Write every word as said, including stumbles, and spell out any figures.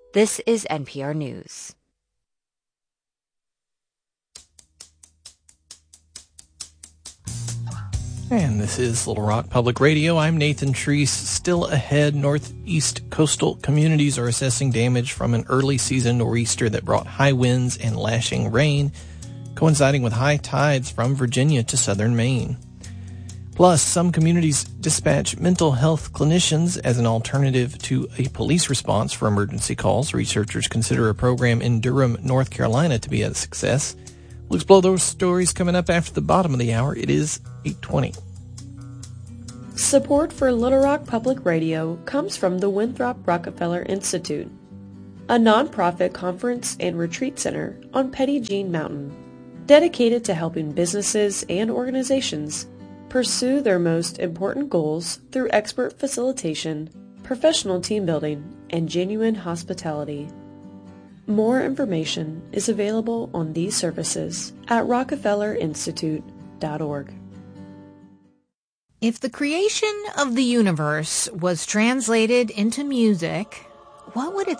This is N P R News. And this is Little Rock Public Radio. I'm Nathan Treese. Still ahead, northeast coastal communities are assessing damage from an early season nor'easter that brought high winds and lashing rain, coinciding with high tides from Virginia to southern Maine. Plus, some communities dispatch mental health clinicians as an alternative to a police response for emergency calls. Researchers consider a program in Durham, North Carolina to be a success. We'll explore those stories coming up after the bottom of the hour. It is eight twenty. Support for Little Rock Public Radio comes from the Winthrop Rockefeller Institute, a nonprofit conference and retreat center on Petit Jean Mountain, dedicated to helping businesses and organizations pursue their most important goals through expert facilitation, professional team building, and genuine hospitality. More information is available on these services at rockefeller institute dot org. If the creation of the universe was translated into music, what would it